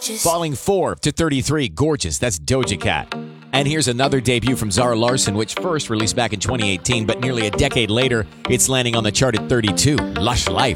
Falling 4 to 33, Gorgeous. That's Doja Cat. And here's another debut from Zara Larsson, which first released back in 2018, but nearly a decade later, it's landing on the chart at 32, Lush Life.